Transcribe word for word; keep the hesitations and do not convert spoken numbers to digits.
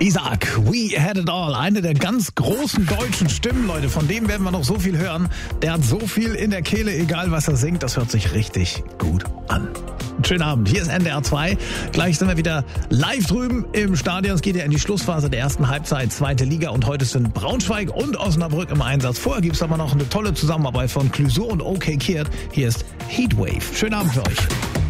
Isaac, We Had It All, eine der ganz großen deutschen Stimmen, Leute, von dem werden wir noch so viel hören. Der hat so viel in der Kehle, egal was er singt, das hört sich richtig gut an. Schönen Abend, hier ist N D R zwei. Gleich sind wir wieder live drüben im Stadion. Es geht ja in die Schlussphase der ersten Halbzeit, zweite Liga, und heute sind Braunschweig und Osnabrück im Einsatz. Vorher gibt es aber noch eine tolle Zusammenarbeit von Clouseau und OK Kiert. Hier ist Heatwave. Schönen Abend für euch.